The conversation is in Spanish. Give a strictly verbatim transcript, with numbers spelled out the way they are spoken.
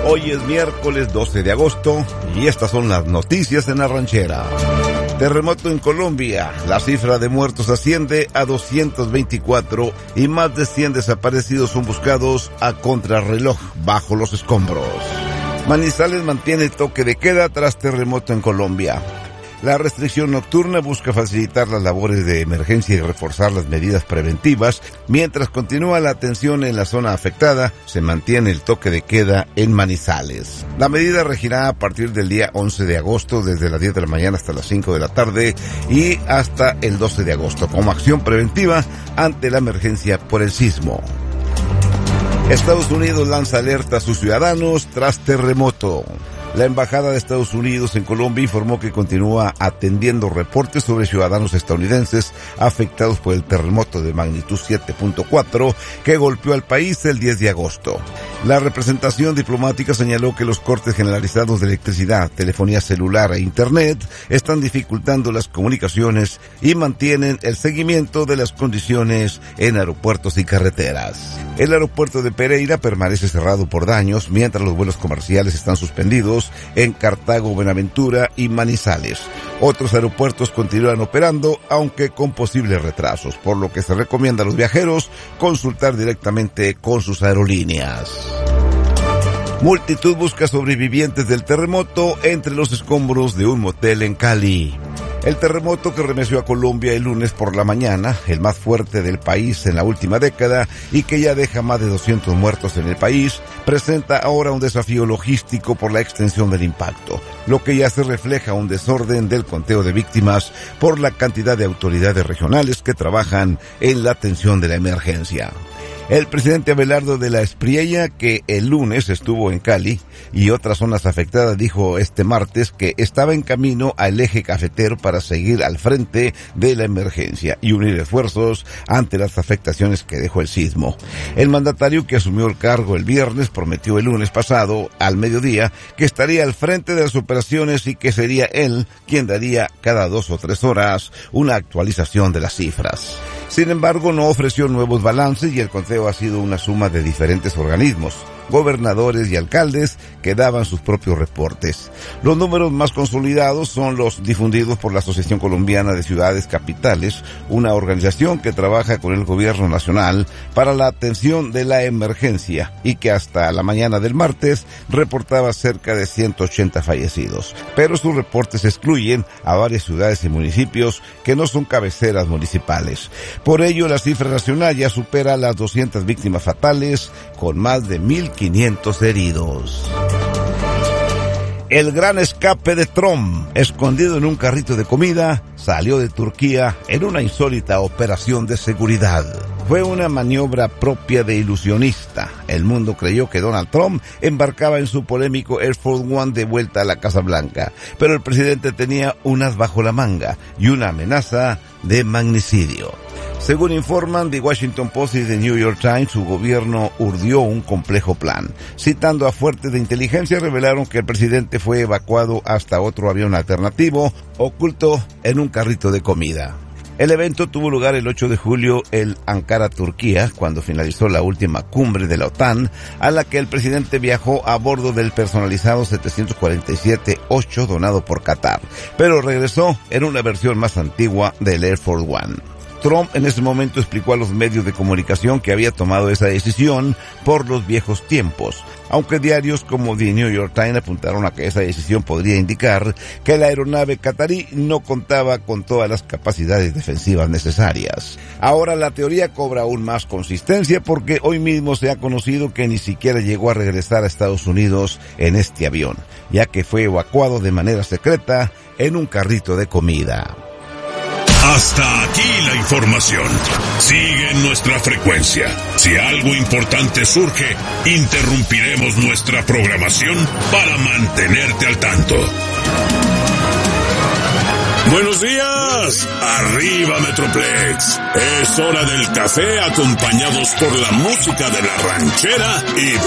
Hoy es miércoles doce de agosto y estas son las noticias en La Ranchera. Terremoto en Colombia. La cifra de muertos asciende a doscientos veinticuatro y más de cien desaparecidos son buscados a contrarreloj bajo los escombros. Manizales mantiene toque de queda tras terremoto en Colombia. La restricción nocturna busca facilitar las labores de emergencia y reforzar las medidas preventivas. Mientras continúa la atención en la zona afectada, se mantiene el toque de queda en Manizales. La medida regirá a partir del día once de agosto, desde las diez de la mañana hasta las cinco de la tarde y hasta el doce de agosto, como acción preventiva ante la emergencia por el sismo. Estados Unidos lanza alerta a sus ciudadanos tras terremoto. La Embajada de Estados Unidos en Colombia informó que continúa atendiendo reportes sobre ciudadanos estadounidenses afectados por el terremoto de magnitud siete punto cuatro que golpeó al país el diez de agosto. La representación diplomática señaló que los cortes generalizados de electricidad, telefonía celular e internet están dificultando las comunicaciones y mantienen el seguimiento de las condiciones en aeropuertos y carreteras. El aeropuerto de Pereira permanece cerrado por daños, mientras los vuelos comerciales están suspendidos en Cartago, Buenaventura y Manizales. Otros aeropuertos continúan operando, aunque con posibles retrasos, por lo que se recomienda a los viajeros consultar directamente con sus aerolíneas. Multitud busca sobrevivientes del terremoto entre los escombros de un motel en Cali. El terremoto que remeció a Colombia el lunes por la mañana, el más fuerte del país en la última década y que ya deja más de doscientos muertos en el país, presenta ahora un desafío logístico por la extensión del impacto, lo que ya se refleja un desorden del conteo de víctimas por la cantidad de autoridades regionales que trabajan en la atención de la emergencia. El presidente Abelardo de la Espriella, que el lunes estuvo en Cali y otras zonas afectadas, dijo este martes que estaba en camino al eje cafetero para seguir al frente de la emergencia y unir esfuerzos ante las afectaciones que dejó el sismo. El mandatario, que asumió el cargo el viernes, prometió el lunes pasado al mediodía que estaría al frente de las operaciones y que sería él quien daría cada dos o tres horas una actualización de las cifras. Sin embargo, no ofreció nuevos balances y el conteo ha sido una suma de diferentes organismos, gobernadores y alcaldes que daban sus propios reportes. Los números más consolidados son los difundidos por la Asociación Colombiana de Ciudades Capitales, una organización que trabaja con el gobierno nacional para la atención de la emergencia y que hasta la mañana del martes reportaba cerca de ciento ochenta fallecidos. Pero sus reportes excluyen a varias ciudades y municipios que no son cabeceras municipales. Por ello, la cifra nacional ya supera las doscientas víctimas fatales, con más de mil quinientos heridos. El gran escape de Trump, escondido en un carrito de comida, salió de Turquía en una insólita operación de seguridad. Fue una maniobra propia de ilusionista. El mundo creyó que Donald Trump embarcaba en su polémico Air Force One de vuelta a la Casa Blanca, pero el presidente tenía un as bajo la manga y una amenaza de magnicidio. Según informan The Washington Post y The New York Times, su gobierno urdió un complejo plan. Citando a fuentes de inteligencia, revelaron que el presidente fue evacuado hasta otro avión alternativo, oculto en un carrito de comida. El evento tuvo lugar el ocho de julio en Ankara, Turquía, cuando finalizó la última cumbre de la OTAN, a la que el presidente viajó a bordo del personalizado setecientos cuarenta y siete ocho donado por Qatar, pero regresó en una versión más antigua del Air Force One. Trump en ese momento explicó a los medios de comunicación que había tomado esa decisión por los viejos tiempos, aunque diarios como The New York Times apuntaron a que esa decisión podría indicar que la aeronave catarí no contaba con todas las capacidades defensivas necesarias. Ahora la teoría cobra aún más consistencia porque hoy mismo se ha conocido que ni siquiera llegó a regresar a Estados Unidos en este avión, ya que fue evacuado de manera secreta en un carrito de comida. Hasta aquí la información. Sigue en nuestra frecuencia. Si algo importante surge, interrumpiremos nuestra programación para mantenerte al tanto. Buenos días. Arriba Metroplex. Es hora del café acompañados por la música de La Ranchera y